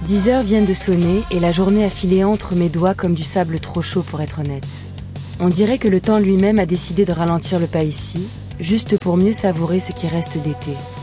10 heures viennent de sonner et la journée a filé entre mes doigts comme du sable trop chaud pour être honnête. On dirait que le temps lui-même a décidé de ralentir le pas ici, juste pour mieux savourer ce qui reste d'été.